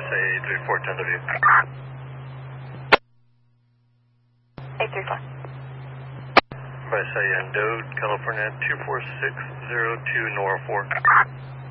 USA 834 10W. 834. USA Endode, California 24602 Nora 4.